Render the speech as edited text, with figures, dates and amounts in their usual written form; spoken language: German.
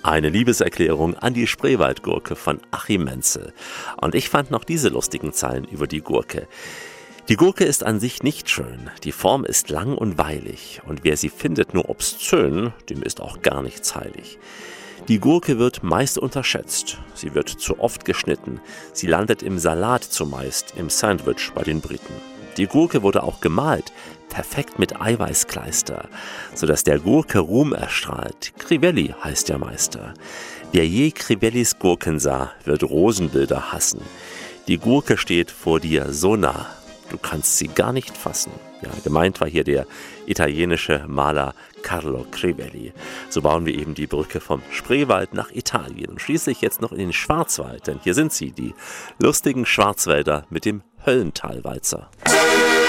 Eine Liebeserklärung an die Spreewaldgurke von Achim Menzel. Und ich fand noch diese lustigen Zeilen über die Gurke. Die Gurke ist an sich nicht schön, die Form ist lang und weilig, und wer sie findet nur obszön, dem ist auch gar nichts heilig. Die Gurke wird meist unterschätzt, sie wird zu oft geschnitten, sie landet im Salat zumeist, im Sandwich bei den Briten. Die Gurke wurde auch gemalt, perfekt mit Eiweißkleister, sodass der Gurke Ruhm erstrahlt. Crivelli heißt der Meister. Wer je Crivellis Gurken sah, wird Rosenbilder hassen. Die Gurke steht vor dir so nah, du kannst sie gar nicht fassen. Ja, gemeint war hier der italienische Maler Carlo Crivelli. So bauen wir eben die Brücke vom Spreewald nach Italien und schließlich jetzt noch in den Schwarzwald, denn hier sind sie, die lustigen Schwarzwälder mit dem Höllentalwalzer.